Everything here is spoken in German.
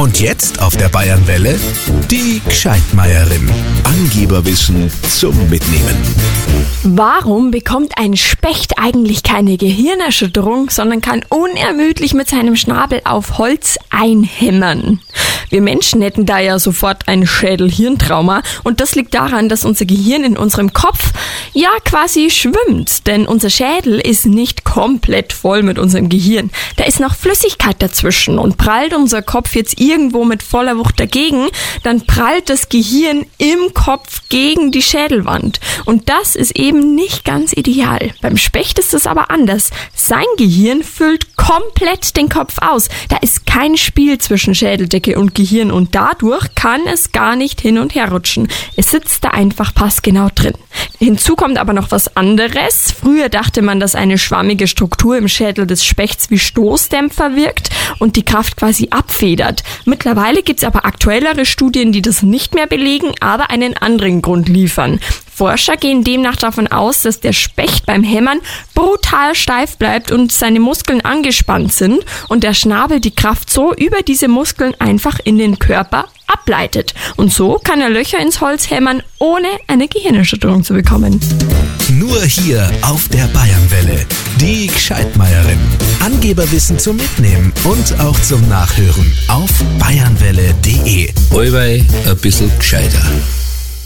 Und jetzt auf der Bayernwelle die Gescheitmeierin. Angeberwissen zum Mitnehmen. Warum bekommt ein Specht eigentlich keine Gehirnerschütterung, sondern kann unermüdlich mit seinem Schnabel auf Holz einhämmern? Wir Menschen hätten da ja sofort ein Schädel-Hirntrauma und das liegt daran, dass unser Gehirn in unserem Kopf ja quasi schwimmt, denn unser Schädel ist nicht komplett voll mit unserem Gehirn. Da ist noch Flüssigkeit dazwischen und prallt unser Kopf jetzt irgendwo mit voller Wucht dagegen, dann prallt das Gehirn im Kopf gegen die Schädelwand. Und das ist eben nicht ganz ideal. Beim Specht ist es aber anders. Sein Gehirn füllt komplett den Kopf aus. Da ist kein Spiel zwischen Schädeldecke und Gehirn und dadurch kann es gar nicht hin und her rutschen. Es sitzt da einfach passgenau drin. Hinzu kommt aber noch was anderes. Früher dachte man, dass eine schwammige Struktur im Schädel des Spechts wie Stoßdämpfer wirkt und die Kraft quasi abfedert. Mittlerweile gibt es aber aktuellere Studien, die das nicht mehr belegen, aber einen anderen Grund liefern. Forscher gehen demnach davon aus, dass der Specht beim Hämmern brutal steif bleibt und seine Muskeln angespannt sind und der Schnabel die Kraft so über diese Muskeln einfach in den Körper ableitet. Und so kann er Löcher ins Holz hämmern, ohne eine Gehirnerschütterung zu bekommen. Nur hier auf der Bayernwelle. Die Gescheitmeierin. Angeberwissen zum Mitnehmen und auch zum Nachhören auf bayernwelle.de. Allweil ein bisschen gescheiter.